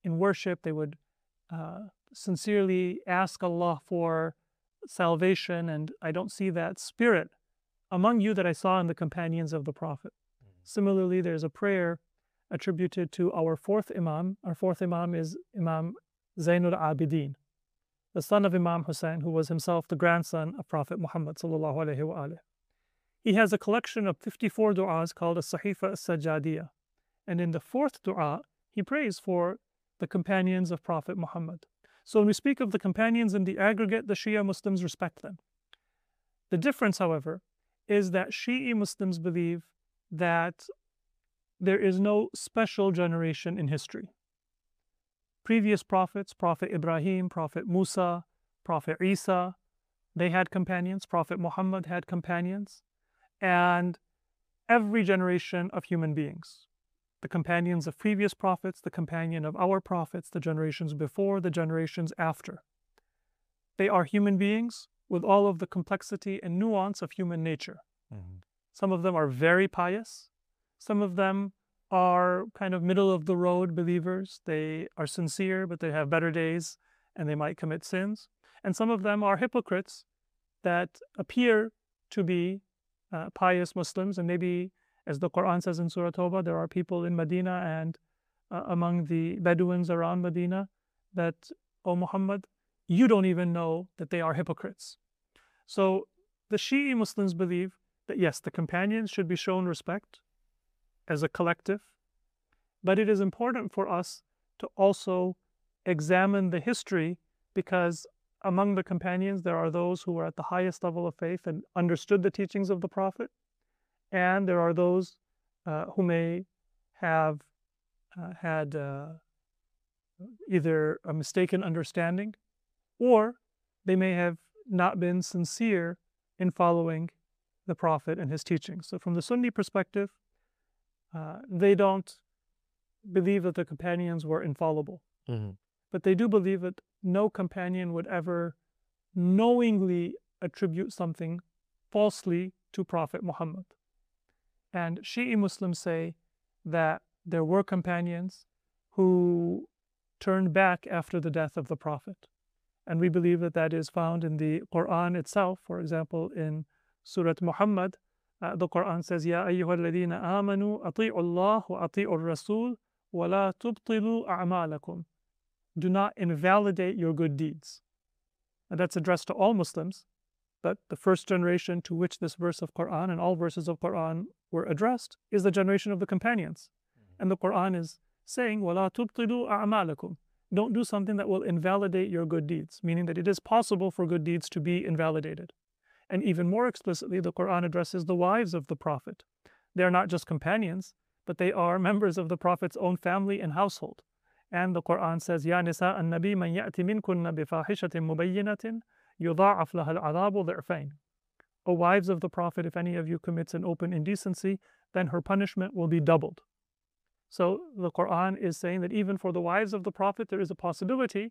in worship. They would sincerely ask Allah for salvation, and I don't see that spirit among you that I saw in the companions of the Prophet. Similarly, there's a prayer attributed to our fourth Imam. Our fourth Imam is Imam Zainul Abidin, the son of Imam Hussein, who was himself the grandson of Prophet Muhammad sallallahu alaihi wasallam. He has a collection of 54 du'as called a Sahifa as-Sajjadiyah. And in the fourth du'a, he prays for the companions of Prophet Muhammad. So when we speak of the companions in the aggregate, the Shia Muslims respect them. The difference, however, is that Shi'i Muslims believe that there is no special generation in history. Previous prophets, Prophet Ibrahim, Prophet Musa, Prophet Isa, they had companions. Prophet Muhammad had companions. And every generation of human beings, the companions of previous prophets, the companion of our prophets, the generations before, the generations after, they are human beings with all of the complexity and nuance of human nature. Some of them are very pious. Some of them are kind of middle of the road believers. They are sincere, but they have better days and they might commit sins. And some of them are hypocrites that appear to be pious Muslims, and maybe, as the Quran says in Surah Tawbah, there are people in Medina and among the Bedouins around Medina that, O Muhammad, you don't even know that they are hypocrites. So the Shi'i Muslims believe that yes, the companions should be shown respect as a collective, but it is important for us to also examine the history, because among the companions there are those who were at the highest level of faith and understood the teachings of the Prophet, and there are those who may have had either a mistaken understanding, or they may have not been sincere in following the Prophet and his teachings. So from the Sunni perspective, they don't believe that the companions were infallible. But they do believe that no companion would ever knowingly attribute something falsely to Prophet Muhammad. And Shi'i Muslims say that there were companions who turned back after the death of the Prophet. And we believe that that is found in the Quran itself. For example, in Surah Muhammad, the Quran says, Ya ayyuha alladhina amanu ati'u Allah wa ati'u Rasul wa la tubtilu a'malakum. Do not invalidate your good deeds. And that's addressed to all Muslims, but the first generation to which this verse of Quran and all verses of Quran were addressed is the generation of the companions. And the Quran is saying, وَلَا تُبْطِلُوا أَعْمَالَكُمْ. Don't do something that will invalidate your good deeds, meaning that it is possible for good deeds to be invalidated. And even more explicitly, the Quran addresses the wives of the Prophet. They are not just companions, but they are members of the Prophet's own family and household. And the Quran says, Ya nisa an-nabi man ya'ti minkunna bifahishatin mubayyinatin yudha'af laha al-'adhabu dhi'fayn. O wives of the Prophet, if any of you commits an open indecency, then her punishment will be doubled. So the Quran is saying that even for the wives of the Prophet, there is a possibility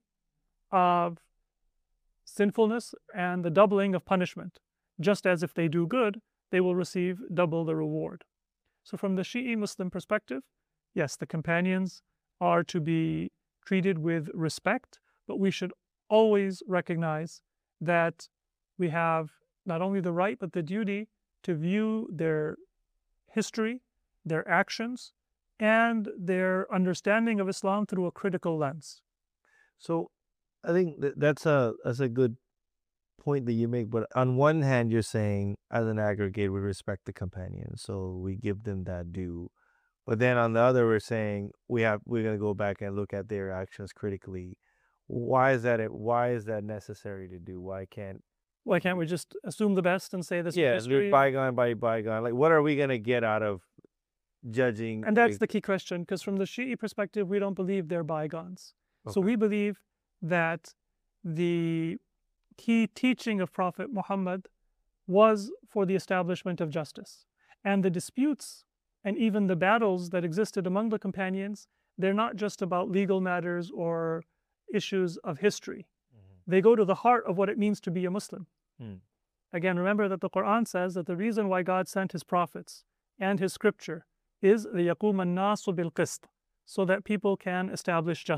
of sinfulness and the doubling of punishment. Just as if they do good, they will receive double the reward. So from the Shi'i Muslim perspective, yes, the companions are to be treated with respect, but we should always recognize that we have not only the right, but the duty to view their history, their actions, and their understanding of Islam through a critical lens. So I think that's a good point that you make. But on one hand, you're saying as an aggregate, we respect the companions, so we give them that due. But then on the other, we're saying we're going to go back and look at their actions critically. Why is that necessary to do? Why can't we just assume the best and say this is history? Bygone by bygone. Like, what are we going to get out of judging? And that's the key question, because from the Shi'i perspective, we don't believe they're bygones. Okay. So we believe that the key teaching of Prophet Muhammad was for the establishment of justice. And the disputes and even the battles that existed among the companions, they're not just about legal matters or issues of history. They go to the heart of what it means to be a Muslim. Again, remember that the Quran says that the reason why God sent his prophets and his scripture is لِيَقُومَ النَّاسُ بِالْقِسْطِ, so that people can establish justice.